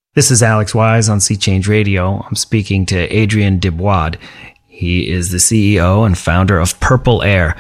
This is Alex Wise on Sea Change Radio. I'm speaking to Adrien Debois. He is the CEO and founder of Purple Air.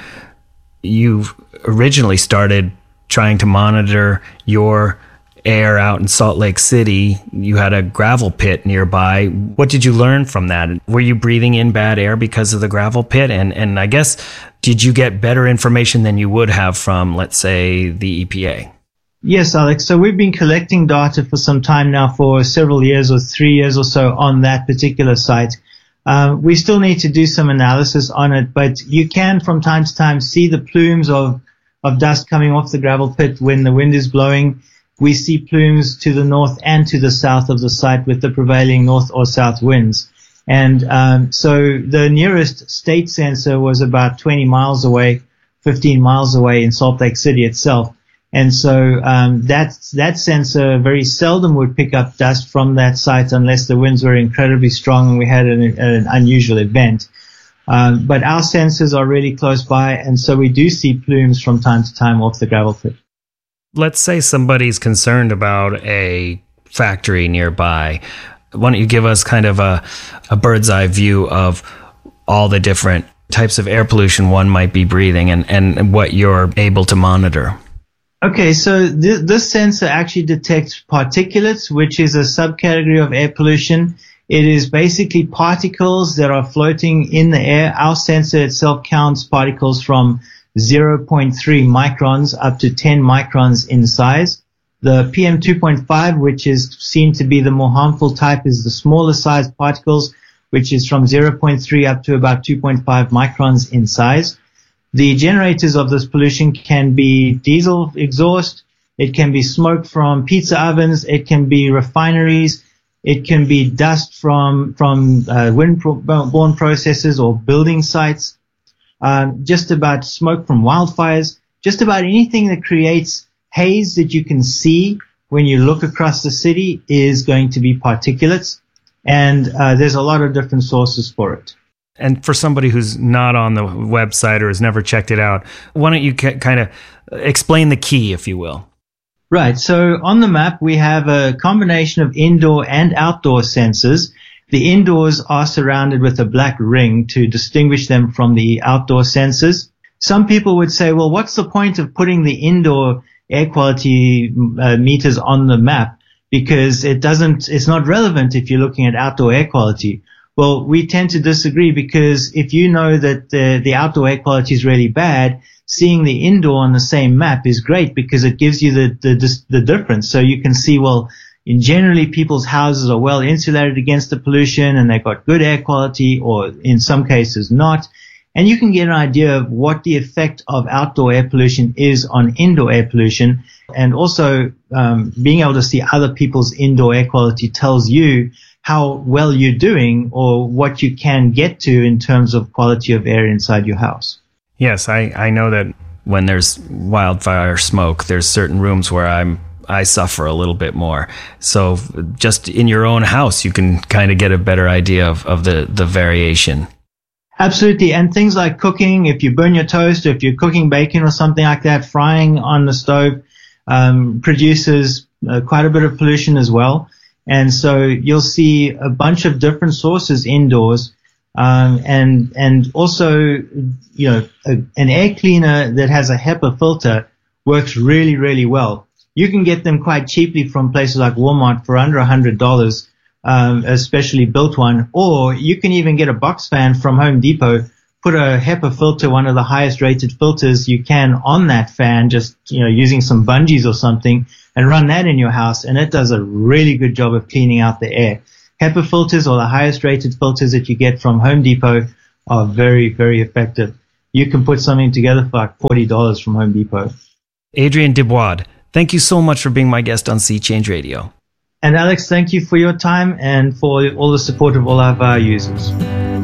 You originally started trying to monitor your air out in Salt Lake City. You had a gravel pit nearby. What did you learn from that? Were you breathing in bad air because of the gravel pit? And I guess, did you get better information than you would have from, let's say, the EPA? Yes, Alex. So we've been collecting data for some time now, for several years or 3 years or so on that particular site. We still need to do some analysis on it, but you can from time to time see the plumes of dust coming off the gravel pit when the wind is blowing. We see plumes to the north and to the south of the site with the prevailing north or south winds. And so the nearest state sensor was about 20 miles away, 15 miles away in Salt Lake City itself. And so that sensor very seldom would pick up dust from that site unless the winds were incredibly strong and we had an unusual event. But our sensors are really close by, and so we do see plumes from time to time off the gravel pit. Let's say somebody's concerned about a factory nearby. Why don't you give us kind of a bird's eye view of all the different types of air pollution one might be breathing and what you're able to monitor? Okay, so this sensor actually detects particulates, which is a subcategory of air pollution. It is basically particles that are floating in the air. Our sensor itself counts particles from 0.3 microns up to 10 microns in size. The PM2.5, which is seen to be the more harmful type, is the smaller size particles, which is from 0.3 up to about 2.5 microns in size. The generators of this pollution can be diesel exhaust, it can be smoke from pizza ovens, it can be refineries, it can be dust from wind-borne processes or building sites, just about smoke from wildfires, just about anything that creates haze that you can see when you look across the city is going to be particulates, and there's a lot of different sources for it. And for somebody who's not on the website or has never checked it out, why don't you kind of explain the key, if you will? Right. So on the map, we have a combination of indoor and outdoor sensors. The indoors are surrounded with a black ring to distinguish them from the outdoor sensors. Some people would say, well, what's the point of putting the indoor air quality meters on the map? Because it's not relevant if you're looking at outdoor air quality. Well, we tend to disagree, because if you know that the outdoor air quality is really bad, seeing the indoor on the same map is great because it gives you the difference. So you can see, well, in generally people's houses are well insulated against the pollution and they've got good air quality, or in some cases not. And you can get an idea of what the effect of outdoor air pollution is on indoor air pollution. And also being able to see other people's indoor air quality tells you how well you're doing or what you can get to in terms of quality of air inside your house. Yes, I know that when there's wildfire smoke, there's certain rooms where I suffer a little bit more. So just in your own house, you can kind of get a better idea of the variation. Absolutely. And things like cooking, if you burn your toast, or if you're cooking bacon or something like that, frying on the stove produces quite a bit of pollution as well. And so you'll see a bunch of different sources indoors, and also, you know, an air cleaner that has a HEPA filter works really, really well. You can get them quite cheaply from places like Walmart for under $100, a specially built one, or you can even get a box fan from Home Depot, put a HEPA filter, one of the highest rated filters you can, on that fan, just, you know, using some bungees or something, and run that in your house, and it does a really good job of cleaning out the air. HEPA filters, or the highest rated filters that you get from Home Depot, are very, very effective. You can put something together for like $40 from Home Depot. Adrien Debois, thank you so much for being my guest on Sea Change Radio. And Alex, thank you for your time and for all the support of all of our users.